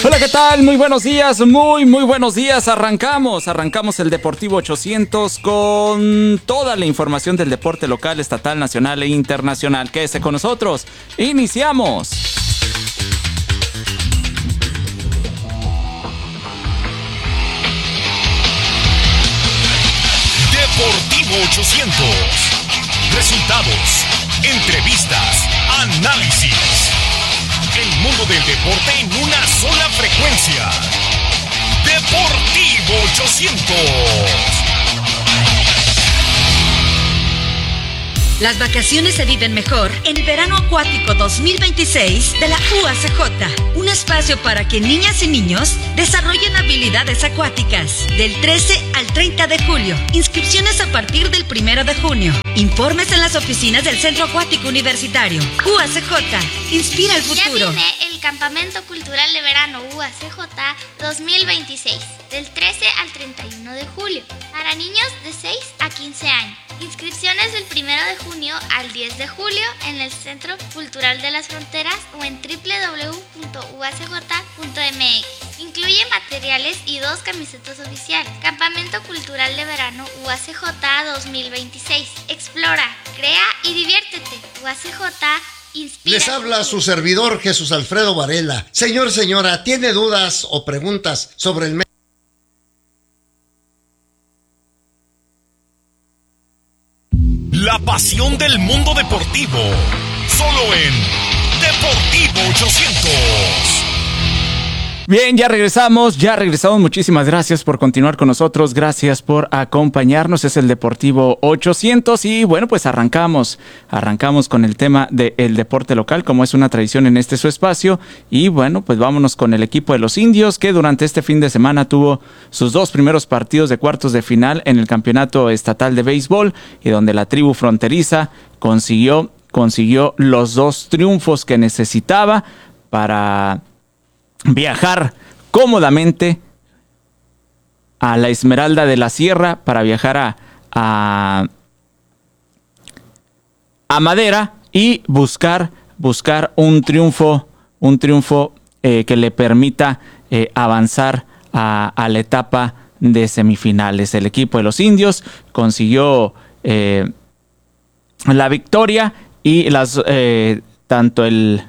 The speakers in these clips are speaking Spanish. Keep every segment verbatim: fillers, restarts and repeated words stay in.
Hola, ¿qué tal? Muy buenos días, muy, muy buenos días. Arrancamos, arrancamos el Deportivo ochocientos con toda la información del deporte local, estatal, nacional e internacional. Quédese con nosotros. Iniciamos. Deportivo ochocientos. Resultados, entrevistas, análisis. El mundo del deporte en una sola frecuencia. Deportivo ochocientos. Las vacaciones se viven mejor en el Verano Acuático dos mil veintiséis de la U A C J. Un espacio para que niñas y niños desarrollen habilidades acuáticas. Del trece al treinta de julio. Inscripciones a partir del primero de junio. Informes en las oficinas del Centro Acuático Universitario. U A C J. Inspira el futuro. Ya viene el Campamento Cultural de Verano U A C J dos mil veintiséis. Del trece al treinta y uno de julio. Para niños de seis a quince años. Inscripciones del primero de junio al diez de julio en el Centro Cultural de las Fronteras o en doble u doble u doble u punto u a c j punto m x. Incluye materiales y dos camisetas oficiales. Campamento Cultural de Verano U A C J dos mil veintiséis. Explora, crea y diviértete. U A C J inspira. Les habla su servidor Jesús Alfredo Varela. Señor, señora, ¿tiene dudas o preguntas sobre el La pasión del mundo deportivo, solo en Deportivo ochocientos. Bien, ya regresamos, ya regresamos. Muchísimas gracias por continuar con nosotros, gracias por acompañarnos. Es el Deportivo ochocientos y bueno, pues arrancamos, arrancamos con el tema del deporte local, como es una tradición en este su espacio. Y bueno, pues vámonos con el equipo de los Indios, que durante este fin de semana tuvo sus dos primeros partidos de cuartos de final en el Campeonato Estatal de Béisbol, y donde la tribu fronteriza consiguió, consiguió los dos triunfos que necesitaba para viajar cómodamente a la Esmeralda de la Sierra, para viajar a, a, a Madera y buscar, buscar un triunfo, un triunfo eh, que le permita eh, avanzar a, a la etapa de semifinales. El equipo de los Indios consiguió eh, la victoria y las eh, tanto el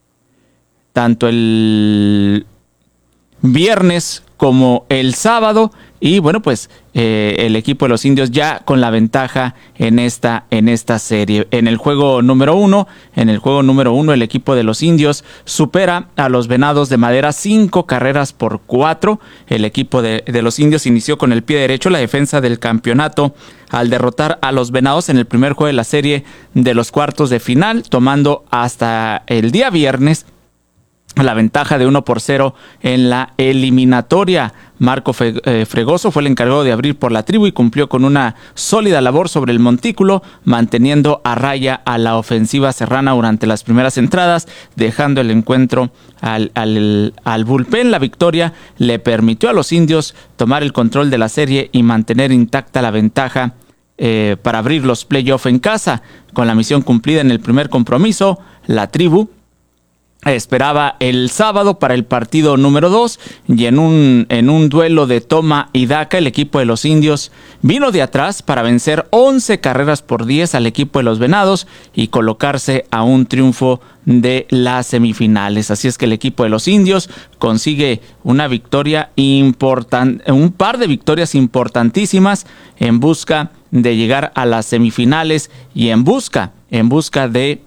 tanto el viernes como el sábado, y bueno, pues eh, el equipo de los Indios ya con la ventaja en esta, en esta serie. En el juego número uno, en el juego número uno, el equipo de los Indios supera a los Venados de Madera cinco carreras por cuatro. El equipo de, de los Indios inició con el pie derecho la defensa del campeonato al derrotar a los Venados en el primer juego de la serie de los cuartos de final, tomando hasta el día viernes la ventaja de uno por cero en la eliminatoria. Marco Fregoso fue el encargado de abrir por la tribu y cumplió con una sólida labor sobre el montículo, manteniendo a raya a la ofensiva serrana durante las primeras entradas, dejando el encuentro al, al, al bullpen. La victoria le permitió a los Indios tomar el control de la serie y mantener intacta la ventaja eh, para abrir los playoffs en casa. Con la misión cumplida en el primer compromiso, la tribu esperaba el sábado para el partido número dos, y en un, en un duelo de toma y daca, el equipo de los Indios vino de atrás para vencer once carreras por diez al equipo de los Venados y colocarse a un triunfo de las semifinales. Así es que el equipo de los Indios consigue una victoria importante, un par de victorias importantísimas en busca de llegar a las semifinales y en busca, en busca de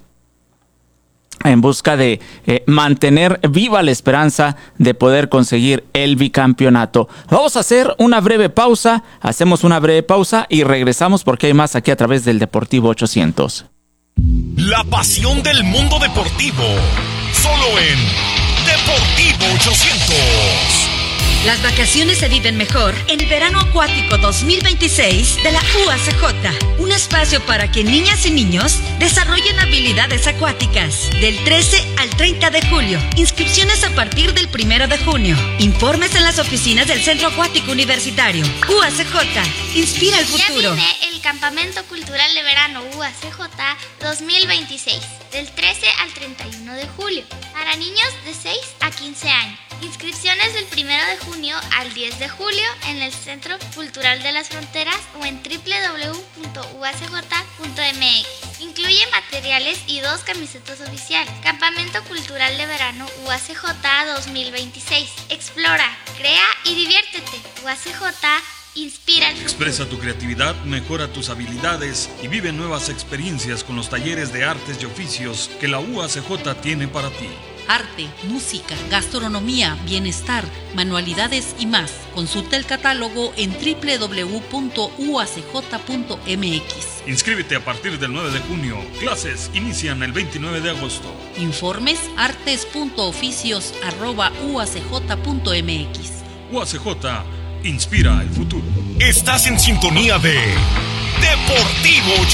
en busca de eh, mantener viva la esperanza de poder conseguir el bicampeonato. Vamos a hacer una breve pausa, hacemos una breve pausa y regresamos porque hay más aquí a través del Deportivo ochocientos. La pasión del mundo deportivo, solo en Deportivo ochocientos. Las vacaciones se viven mejor en el Verano Acuático dos mil veintiséis de la U A C J. Un espacio para que niñas y niños desarrollen habilidades acuáticas. Del trece al treinta de julio. Inscripciones a partir del primero de junio. Informes en las oficinas del Centro Acuático Universitario. U A C J. Inspira el futuro. Ya viene el Campamento Cultural de Verano U A C J dos mil veintiséis. del trece al treinta y uno de julio, para niños de seis a quince años. Inscripciones del primero de junio al diez de julio en el Centro Cultural de las Fronteras o en doble u doble u doble u punto u a c j punto m x. Incluye materiales y dos camisetas oficiales. Campamento Cultural de Verano U A C J dos mil veintiséis. Explora, crea y diviértete. U A C J inspira el futuro. Expresa tu creatividad, mejora tus habilidades y vive nuevas experiencias con los talleres de artes y oficios que la U A C J tiene para ti. Arte, música, gastronomía, bienestar, manualidades y más. Consulta el catálogo en doble u doble u doble u punto u a c j punto m x. Inscríbete a partir del nueve de junio. Clases inician el veintinueve de agosto. Informes artes punto oficios arroba u a c j punto m x. U A C J inspira el futuro. Estás en sintonía de Deportivo